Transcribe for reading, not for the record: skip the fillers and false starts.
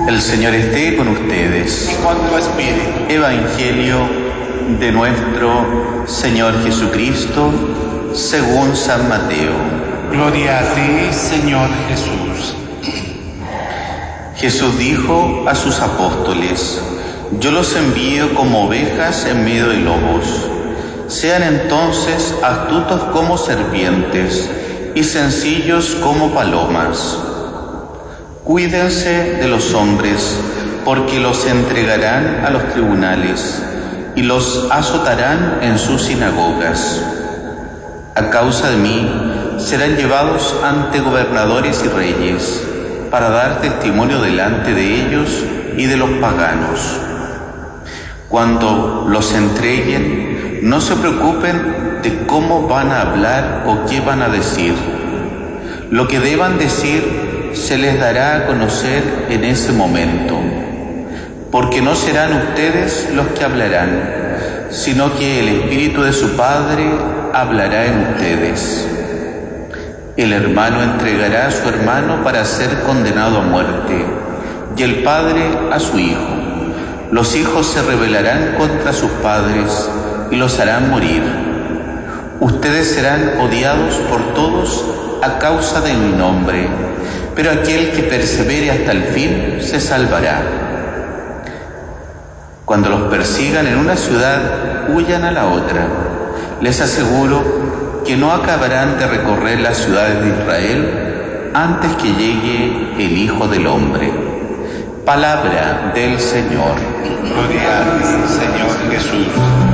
El Señor esté con ustedes. Y con tu espíritu. Evangelio de nuestro Señor Jesucristo según San Mateo. Gloria a ti, Señor Jesús. Jesús dijo a sus apóstoles: yo los envío como ovejas en medio de lobos. Sean entonces astutos como serpientes y sencillos como palomas. Cuídense de los hombres, porque los entregarán a los tribunales y los azotarán en sus sinagogas. A causa de mí serán llevados ante gobernadores y reyes, para dar testimonio delante de ellos y de los paganos. Cuando los entreguen, no se preocupen de cómo van a hablar o qué van a decir. Lo que deban decir se les dará a conocer en ese momento, porque no serán ustedes los que hablarán, sino que el Espíritu de su Padre hablará en ustedes. El hermano entregará a su hermano para ser condenado a muerte, y el padre a su hijo. Los hijos se rebelarán contra sus padres y los harán morir. Ustedes serán odiados por todos a causa de mi nombre, pero aquel que persevere hasta el fin se salvará. Cuando los persigan en una ciudad, huyan a la otra. Les aseguro que no acabarán de recorrer las ciudades de Israel antes que llegue el Hijo del Hombre. Palabra del Señor. Gloria a ti, Señor Jesús.